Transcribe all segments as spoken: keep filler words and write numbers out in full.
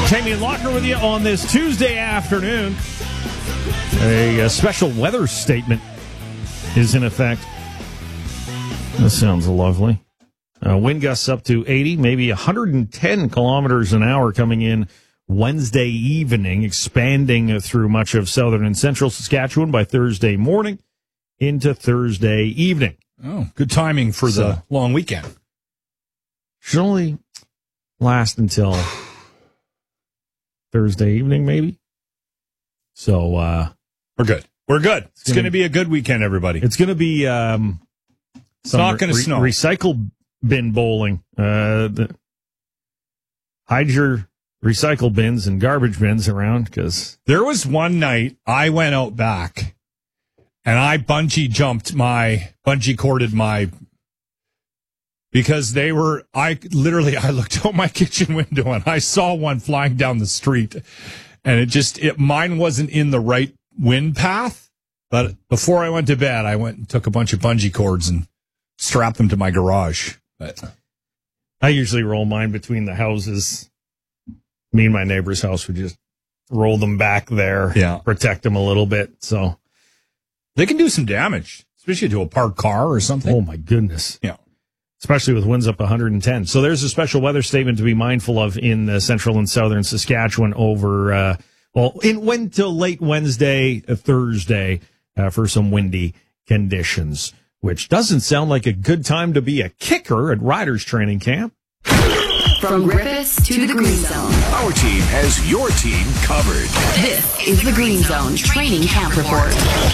Tammy and Locker with you on this Tuesday afternoon. A, a special weather statement is in effect. That sounds lovely. Uh, wind gusts up to eighty, maybe one hundred ten kilometers an hour coming in Wednesday evening, expanding through much of southern and central Saskatchewan by Thursday morning into Thursday evening. Oh, good timing for so, the long weekend. Should only last until Thursday evening, maybe. So, uh, we're good. We're good. It's, it's going to be a good weekend, everybody. It's going to be, um, it's not going to re- snow. Recycle bin bowling. Uh, the, hide your recycle bins and garbage bins around, because there was one night I went out back and I bungee jumped my, bungee corded my, because they were, I literally, I looked out my kitchen window and I saw one flying down the street, and it just, it, mine wasn't in the right wind path, but before I went to bed, I went and took a bunch of bungee cords and strapped them to my garage. But I usually roll mine between the houses. Me and my neighbor's house would just roll them back there, yeah, protect them a little bit. So they can do some damage, especially to a parked car or something. Oh my goodness. Yeah. Especially with winds up one hundred ten. So there's a special weather statement to be mindful of in uh, central and southern Saskatchewan over, uh, well, in when till late Wednesday, uh, Thursday, uh, for some windy conditions, which doesn't sound like a good time to be a kicker at Riders training camp. From Griffiths to the Green Zone. Our team has your team covered. This is the Green Zone Training Camp Report.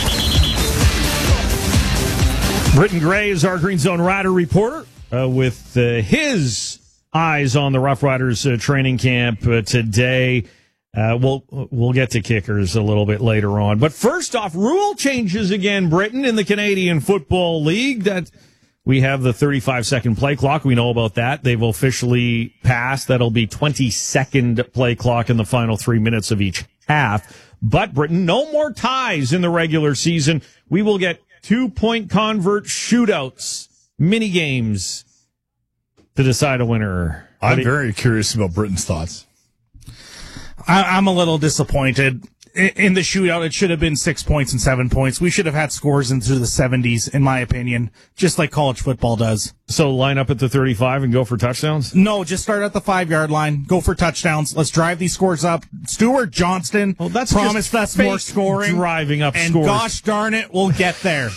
Britton Gray is our Green Zone Rider reporter uh, with uh, his eyes on the Rough Riders uh, training camp uh, today. Uh, we'll we'll get to kickers a little bit later on. But first off, rule changes again, Britton, in the Canadian Football League. That we have the thirty-five second play clock. We know about that. They've officially passed. That'll be twenty second play clock in the final three minutes of each half. But, Britton, no more ties in the regular season. We will get two-point convert shootouts, mini games to decide a winner. I'm very curious about Britton's thoughts. I'm a little disappointed. In the shootout, it should have been six points and seven points. We should have had scores into the seventies, in my opinion, just like college football does. So line up at the thirty-five and go for touchdowns? No, just start at the five-yard line. Go for touchdowns. Let's drive these scores up. Stuart Johnston well, that's promised us more scoring. Driving up and scores. Gosh darn it, we'll get there.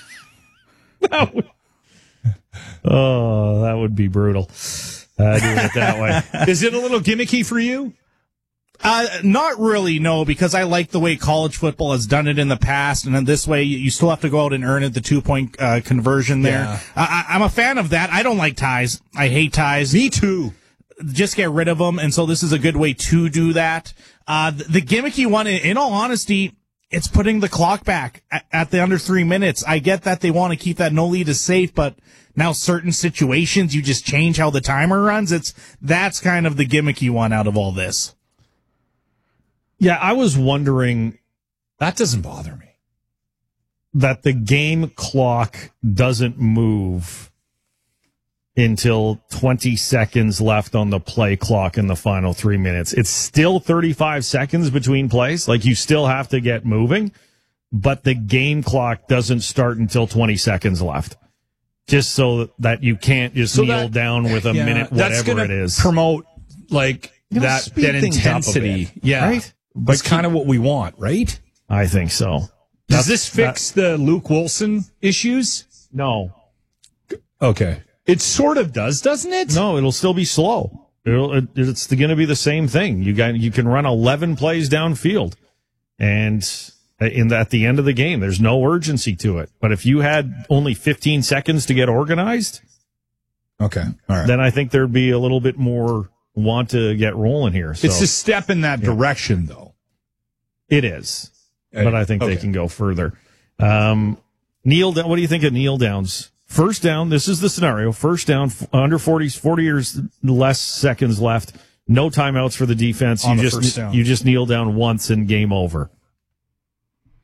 Oh, that would be brutal. Uh, doing it that way. Is it a little gimmicky for you? Uh, not really, no, because I like the way college football has done it in the past, and in this way, you still have to go out and earn it, the two-point uh, conversion there. Yeah. I, I'm a fan of that. I don't like ties. I hate ties. Me too. Just get rid of them, and so this is a good way to do that. Uh, the, the gimmicky one, in all honesty, it's putting the clock back at, at the under three minutes. I get that they want to keep that no lead is safe, but now certain situations, you just change how the timer runs. It's that's kind of the gimmicky one out of all this. Yeah, I was wondering. That doesn't bother me. That the game clock doesn't move until twenty seconds left on the play clock in the final three minutes. It's still thirty-five seconds between plays. Like, you still have to get moving, but the game clock doesn't start until twenty seconds left. Just so that you can't just so kneel that, down with a yeah, minute, whatever it is. Promote, like, you know, that, that intensity. Bit, yeah. Right? That's kind of what we want, right? I think so. Does That's, this fix that, the Luke Wilson issues? No. Okay. It sort of does, doesn't it? No, it'll still be slow. It'll, it, it's going to be the same thing. You got you can run eleven plays downfield, and in the, at the end of the game, there's no urgency to it. But if you had only fifteen seconds to get organized, okay, all right, then I think there'd be a little bit more want to get rolling here. So, it's a step in that yeah. direction, though. It is, but I think okay. they can go further. Um, kneel down. What do you think of kneel downs? First down. This is the scenario. First down, under forty, forty years less seconds left. No timeouts for the defense. On you the just first down. you just kneel down once and game over.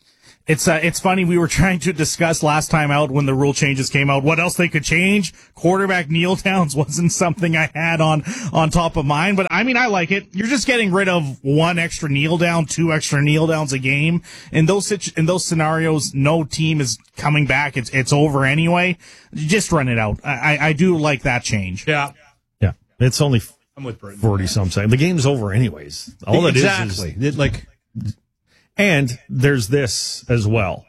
It's uh, it's funny. We were trying to discuss last time out when the rule changes came out what else they could change. Quarterback kneel downs wasn't something I had on on top of mind, but I mean I like it. You're just getting rid of one extra kneel down, two extra kneel downs a game. In those situ- in those scenarios, no team is coming back. It's it's over anyway. Just run it out. I I do like that change. Yeah, Yeah, it's only I'm with Britain. forty some seconds. The game's over anyways. All it is exactly. is It, like. And there's this as well.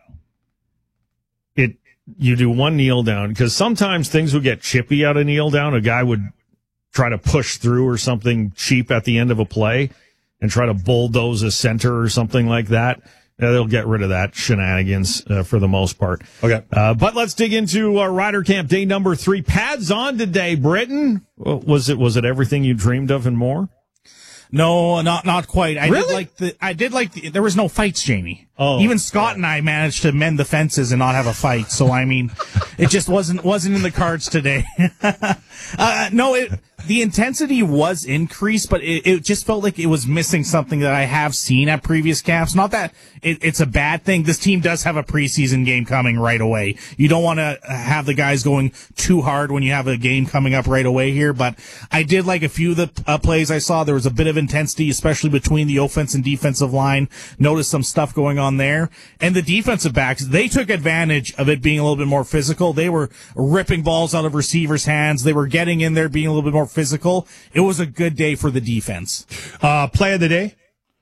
It you do one kneel down because sometimes things would get chippy out of kneel down. A guy would try to push through or something cheap at the end of a play and try to bulldoze a center or something like that. Uh, they'll get rid of that shenanigans uh, for the most part. Okay. Uh, but let's dig into uh, Rider Camp day number three. Pads on today, Britain. Was it was it everything you dreamed of and more? No, not not quite. I Really? did like the. I did like the. There was no fights, Jamie. Oh, even Scott and I managed to mend the fences and not have a fight. So I mean, it just wasn't wasn't in the cards today. uh, no, it the intensity was increased, but it, it just felt like it was missing something that I have seen at previous camps. Not that it, it's a bad thing. This team does have a preseason game coming right away. You don't want to have the guys going too hard when you have a game coming up right away here. But I did like a few of the uh, plays I saw. There was a bit of intensity, especially between the offense and defensive line. Noticed some stuff going on there. And the defensive backs, they took advantage of it being a little bit more physical. They were ripping balls out of receivers' hands. They were getting in there, being a little bit more physical. It was a good day for the defense. Uh, play of the day?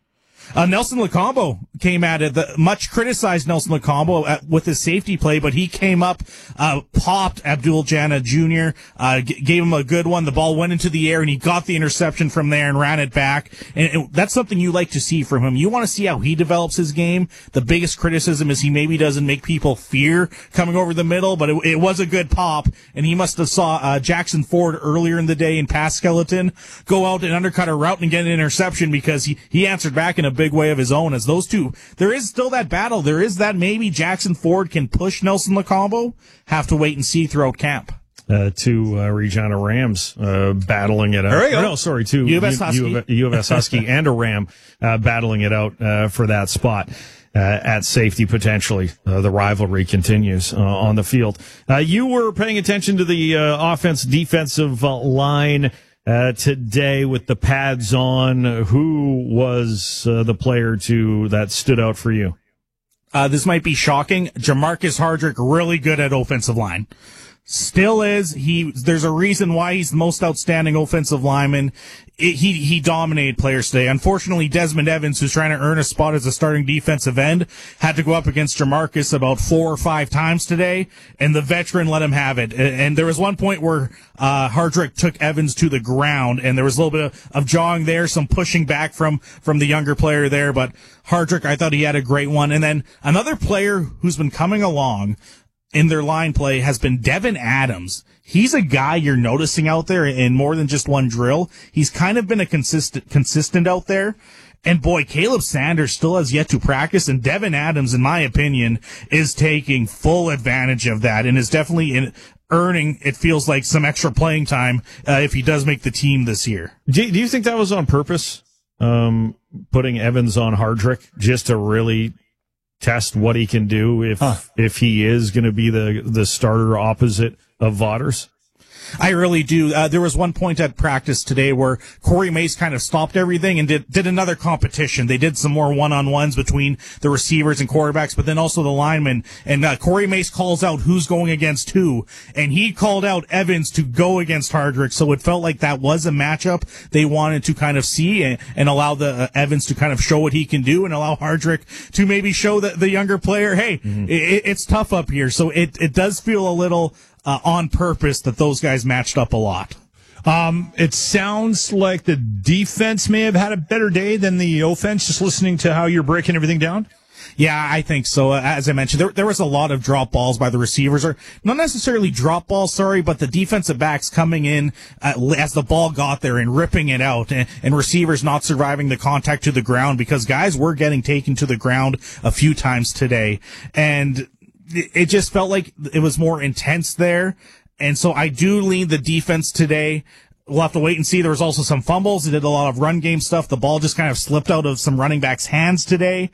Uh, Nelson Lacombo came at it. The much criticized Nelson Lacombo at, with his safety play, but he came up, uh, popped Abdul Jana Junior, uh, g- gave him a good one. The ball went into the air and he got the interception from there and ran it back. And it, that's something you like to see from him. You want to see how he develops his game. The biggest criticism is he maybe doesn't make people fear coming over the middle, but it, it was a good pop. And he must have saw, uh, Jackson Ford earlier in the day in pass skeleton go out and undercut a route and get an interception because he, he answered back in a big way of his own. As those two, there is still that battle. There is that maybe Jackson Ford can push Nelson Lacombo. Have to wait and see throughout camp. Uh, two uh, Regina Rams uh, battling it out. There you go. Or no, sorry, two U of S Husky. U of, U of S Husky and a Ram uh, battling it out uh, for that spot uh, at safety potentially. Uh, the rivalry continues uh, on the field. Uh, you were paying attention to the uh, offense defensive uh, line uh, today with the pads on. Who was uh, the player to that stood out for you? Uh, this might be shocking. Jamarcus Hardrick, really good at offensive line. Still is. He, there's a reason why he's the most outstanding offensive lineman. It, he, he dominated players today. Unfortunately, Desmond Evans, who's trying to earn a spot as a starting defensive end, had to go up against Jamarcus about four or five times today, and the veteran let him have it. And, and there was one point where, uh, Hardrick took Evans to the ground, and there was a little bit of, of jawing there, some pushing back from, from the younger player there, but Hardrick, I thought he had a great one. And then another player who's been coming along in their line play has been Devin Adams. He's a guy you're noticing out there in more than just one drill. He's kind of been a consistent, consistent out there. And boy, Caleb Sanders still has yet to practice, and Devin Adams, in my opinion, is taking full advantage of that and is definitely in, earning, it feels like, some extra playing time uh, if he does make the team this year. Do, do you think that was on purpose, um, putting Evans on Hardrick just to really test what he can do if huh. if he is going to be the the starter opposite of Vaughters? I really do. Uh, there was one point at practice today where Corey Mace kind of stopped everything and did, did another competition. They did some more one-on-ones between the receivers and quarterbacks, but then also the linemen. And uh, Corey Mace calls out who's going against who, and he called out Evans to go against Hardrick. So it felt like that was a matchup they wanted to kind of see and, and allow the uh, Evans to kind of show what he can do and allow Hardrick to maybe show the, the younger player, hey, mm-hmm. it, it's tough up here. So it, it does feel a little Uh, on purpose that those guys matched up a lot. Um, it sounds like the defense may have had a better day than the offense, just listening to how you're breaking everything down. Yeah, I think so. Uh, as I mentioned, there, there was a lot of drop balls by the receivers, or not necessarily drop balls, sorry, but the defensive backs coming in uh, as the ball got there and ripping it out, and, and receivers not surviving the contact to the ground because guys were getting taken to the ground a few times today. And it just felt like it was more intense there. And so I do lean the defense today. We'll have to wait and see. There was also some fumbles. They did a lot of run game stuff. The ball just kind of slipped out of some running backs' hands today.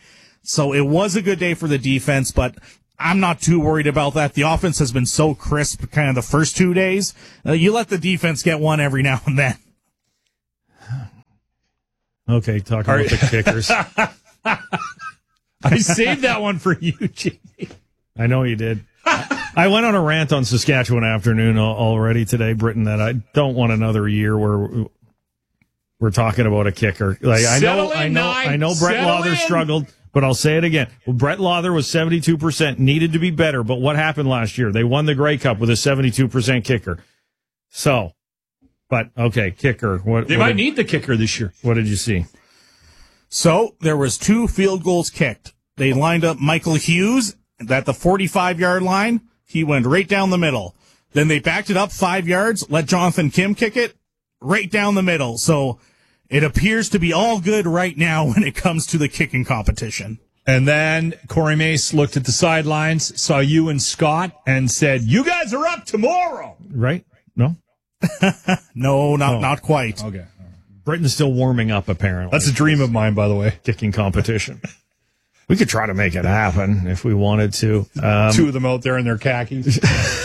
So it was a good day for the defense, but I'm not too worried about that. The offense has been so crisp kind of the first two days. Uh, you let the defense get one every now and then. Okay, talk about the kickers. I saved that one for you, Jamie. I know you did. I went on a rant on Saskatchewan afternoon already today, Britton, that I don't want another year where we're talking about a kicker. Like I know, I know, I know Brett Lawther struggled, but I'll say it again. Well, Brett Lawther was seventy-two percent, needed to be better, but what happened last year? They won the Grey Cup with a seventy-two percent kicker. So, but okay, kicker. What, they what might did, need the kicker this year. What did you see? So there was two field goals kicked. They lined up Michael Hughes at the forty-five-yard line. He went right down the middle. Then they backed it up five yards, let Jonathan Kim kick it right down the middle. So it appears to be all good right now when it comes to the kicking competition. And then Corey Mace looked at the sidelines, saw you and Scott, and said, "You guys are up tomorrow." Right? No? no, not Oh. not quite. Okay. Britain's still warming up, apparently. That's a dream of mine, by the way. Kicking competition. We could try to make it happen if we wanted to. Um, Two of them out there in their khakis.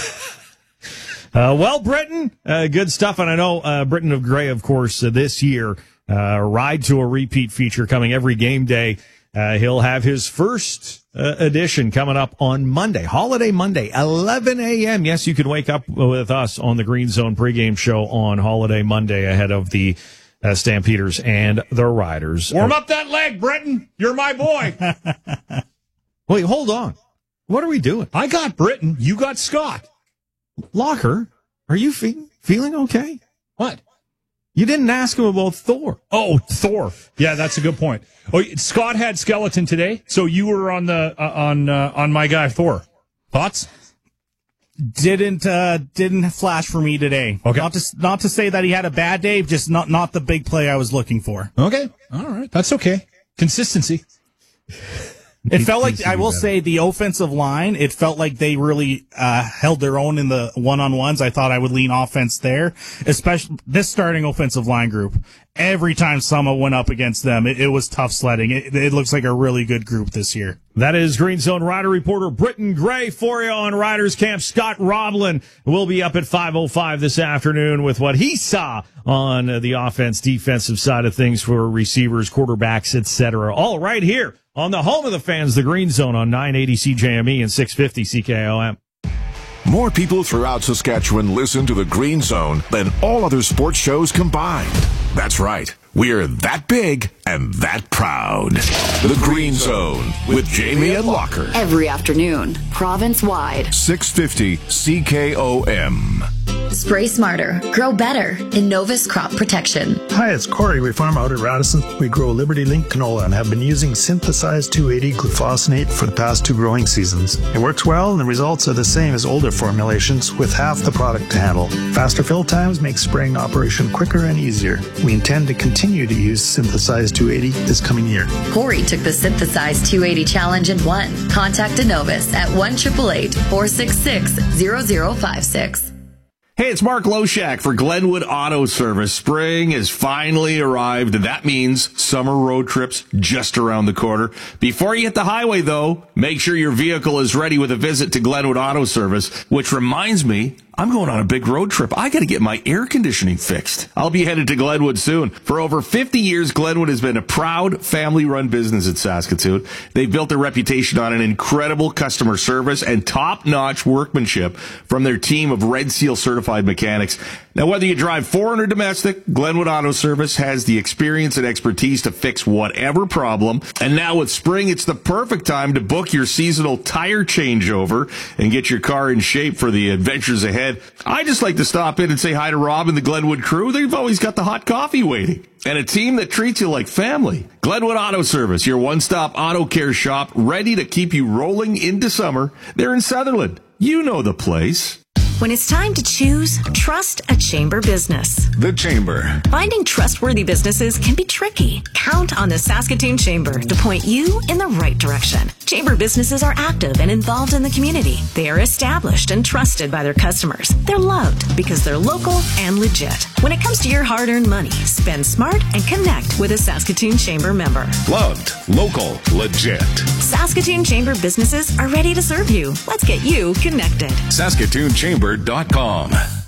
uh, well, Britton, uh, good stuff. And I know uh, Britton of Gray, of course, uh, this year, uh, ride to a repeat feature coming every game day. Uh, he'll have his first uh, edition coming up on Monday, Holiday Monday, eleven a.m. Yes, you can wake up with us on the Green Zone pregame show on Holiday Monday ahead of the uh, Stampeders and the Riders. Warm up that leg, Britton. You're my boy. Wait, hold on. What are we doing? I got Britton. You got Scott. Locker, are you fe- feeling okay? What? You didn't ask him about Thor. Oh, Thor. Yeah, that's a good point. Oh, Scott had skeleton today, so you were on the uh, on uh, on my guy Thor. Thoughts? Didn't uh, didn't flash for me today. Okay. Not to not to say that he had a bad day, just not not the big play I was looking for. Okay. All right. That's okay. Consistency. It felt like, I will say, the offensive line, it felt like they really uh held their own in the one-on-ones. I thought I would lean offense there, especially this starting offensive line group. Every time someone went up against them, it, it was tough sledding. It, it looks like a really good group this year. That is Green Zone Rider reporter Britton Gray for you on Riders Camp. Scott Roblin will be up at five oh five this afternoon with what he saw on the offense, defensive side of things for receivers, quarterbacks, et cetera. All right here on the home of the fans, the Green Zone on nine eighty C J M E and six fifty C K O M. More people throughout Saskatchewan listen to the Green Zone than all other sports shows combined. That's right. We're that big and that proud. The Green Zone with Jamie and Locker. Every afternoon, province-wide. six fifty C K O M. Spray smarter, grow better. Innovus Crop Protection. Hi, it's Corey. We farm out at Radisson. We grow Liberty Link canola and have been using synthesized two eighty glufosinate for the past two growing seasons. It works well and the results are the same as older formulations with half the product to handle. Faster fill times make spraying operation quicker and easier. We intend to continue to use synthesized two eighty this coming year. Corey took the synthesized two eighty challenge and won. Contact Innovus at one eight eight eight, four six six, zero zero five six. Hey, it's Mark Loshak for Glenwood Auto Service. Spring has finally arrived, and that means summer road trips just around the corner. Before you hit the highway, though, make sure your vehicle is ready with a visit to Glenwood Auto Service, which reminds me, I'm going on a big road trip. I got to get my air conditioning fixed. I'll be headed to Glenwood soon. For over fifty years, Glenwood has been a proud family-run business in Saskatoon. They've built their reputation on an incredible customer service and top-notch workmanship from their team of Red Seal certified mechanics. Now, whether you drive foreign or domestic, Glenwood Auto Service has the experience and expertise to fix whatever problem. And now with spring, it's the perfect time to book your seasonal tire changeover and get your car in shape for the adventures ahead. I just like to stop in and say hi to Rob and the Glenwood crew. They've always got the hot coffee waiting. And a team that treats you like family. Glenwood Auto Service, your one-stop auto care shop, ready to keep you rolling into summer. They're in Sutherland. You know the place. When it's time to choose, trust a Chamber business. The Chamber. Finding trustworthy businesses can be tricky. Count on the Saskatoon Chamber to point you in the right direction. Chamber businesses are active and involved in the community. They are established and trusted by their customers. They're loved because they're local and legit. When it comes to your hard-earned money, spend smart and connect with a Saskatoon Chamber member. Loved, local, legit. Saskatoon Chamber businesses are ready to serve you. Let's get you connected. Saskatoon Chamber dot com.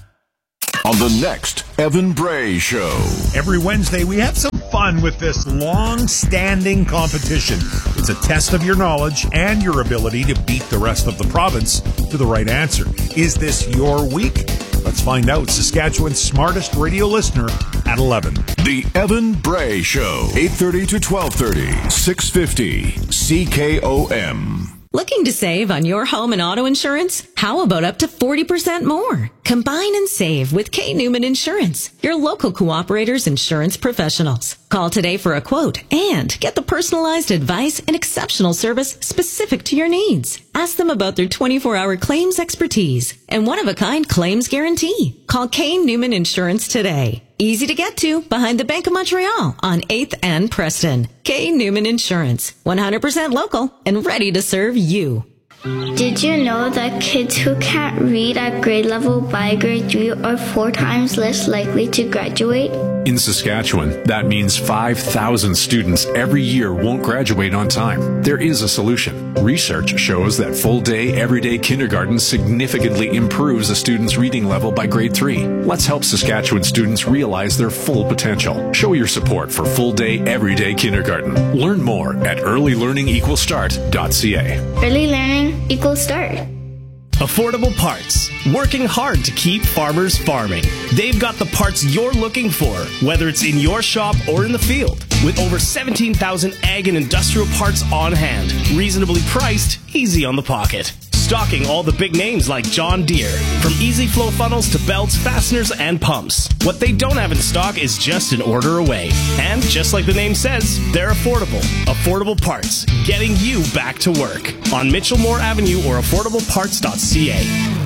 On the next Evan Bray Show. Every Wednesday, we have some fun with this long-standing competition. It's a test of your knowledge and your ability to beat the rest of the province to the right answer. Is this your week? Let's find out. Saskatchewan's smartest radio listener at eleven. The Evan Bray Show. eight thirty to twelve thirty. six fifty C K O M. Looking to save on your home and auto insurance? How about up to forty percent more? Combine and save with K. Newman Insurance, your local Cooperator's insurance professionals. Call today for a quote and get the personalized advice and exceptional service specific to your needs. Ask them about their twenty-four hour claims expertise and one-of-a-kind claims guarantee. Call K. Newman Insurance today. Easy to get to behind the Bank of Montreal on eighth and Preston. K. Newman Insurance, one hundred percent local and ready to serve you. Did you know that kids who can't read at grade level by grade three are four times less likely to graduate? In Saskatchewan, that means five thousand students every year won't graduate on time. There is a solution. Research shows that full-day, everyday kindergarten significantly improves a student's reading level by grade three. Let's help Saskatchewan students realize their full potential. Show your support for full-day, everyday kindergarten. Learn more at early learning equals start dot c a. Early learning equals start. Affordable Parts, working hard to keep farmers farming. They've got the parts you're looking for, whether it's in your shop or in the field. With over seventeen thousand ag and industrial parts on hand, reasonably priced, easy on the pocket. Stocking all the big names like John Deere, from easy flow funnels to belts, fasteners, and pumps. What they don't have in stock is just an order away. And just like the name says, they're affordable. Affordable Parts, getting you back to work. On Mitchell Moore Avenue or affordable parts dot c a.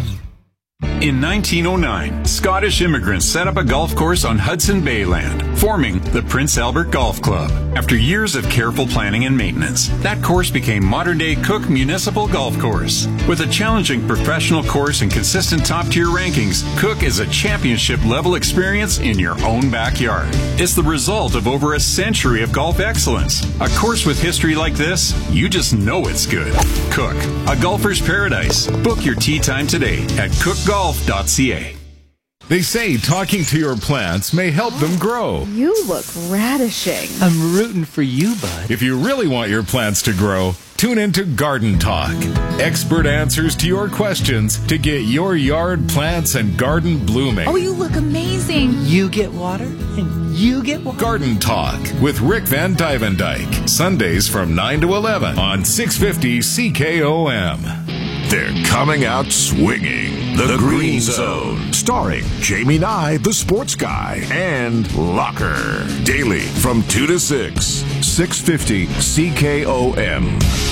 In nineteen oh nine, Scottish immigrants set up a golf course on Hudson Bay land, forming the Prince Albert Golf Club. After years of careful planning and maintenance, that course became modern-day Cook Municipal Golf Course. With a challenging professional course and consistent top-tier rankings, Cook is a championship-level experience in your own backyard. It's the result of over a century of golf excellence. A course with history like this, you just know it's good. Cook, a golfer's paradise. Book your tee time today at cook golf dot c a. They say talking to your plants may help them grow. You look radishing. I'm rooting for you, bud. If you really want your plants to grow, tune into Garden Talk. Expert answers to your questions to get your yard plants and garden blooming. Oh, you look amazing. You get water and you get water. Garden Talk with Rick Van Dyvendyke. Sundays from nine to eleven on six fifty C K O M. They're coming out swinging. The, the Green Zone. Starring Jamie Nye, the sports guy, and Locker. Daily from two to six. six fifty C K O M.